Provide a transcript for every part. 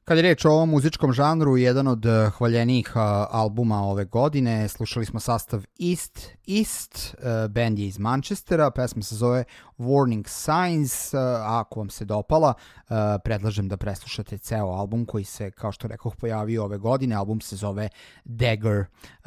Kad je reč o ovom muzičkom žanru, jedan od hvaljenijih albuma ove godine, slušali smo sastav East, band je iz Manchestera, pesma se zove Warning Signs, a ako vam se dopala, predlažem da preslušate ceo album koji se, kao što rekoh, pojavio ove godine. Album se zove Dagger.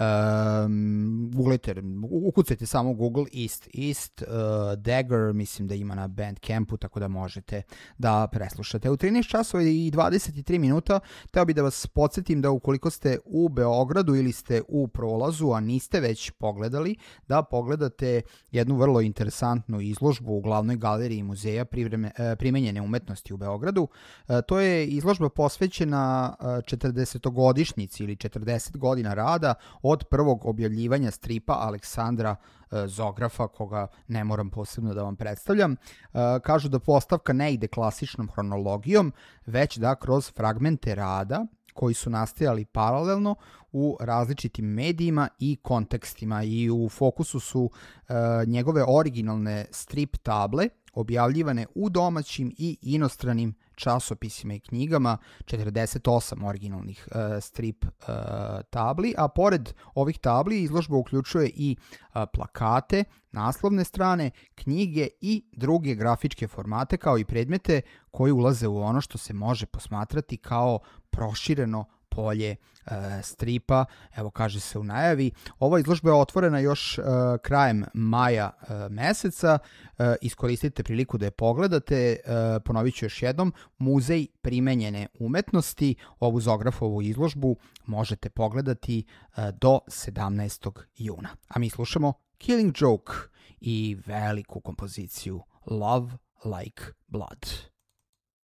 Ukucajte samo Google East, Dagger, mislim da ima na Bandcampu, tako da možete da preslušate. U 13 časova i 23 minuta teo bi da vas podsjetim da ukoliko ste u Beogradu ili ste u prolazu, a niste već pogledali, da pogledate jednu vrlo interesantnu izložbu u glavnoj galeriji muzeja primenjene umetnosti u Beogradu. To je izložba posvećena 40-godišnjici ili 40 godina rada od prvog objavljivanja stripa Aleksandra Zografa, koga ne moram posebno da vam predstavljam. Kažu da postavka ne ide klasičnom hronologijom, već da kroz fragmente rada koji su nastajali paralelno u različitim medijima i kontekstima, i u fokusu su njegove originalne strip table objavljivane u domaćim i inostranim časopisima i knjigama, 48 originalnih strip tabli, a pored ovih tabli izložba uključuje i plakate, naslovne strane, knjige i druge grafičke formate, kao i predmete koji ulaze u ono što se može posmatrati kao prošireno polje stripa. Evo, kaže se u najavi. Ova izložba je otvorena još krajem maja meseca. Iskoristite priliku da je pogledate. Ponovit ću još jednom. Muzej primenjene umetnosti. Ovu Zografovu izložbu možete pogledati do 17. juna. A mi slušamo Killing Joke i veliku kompoziciju Love Like Blood.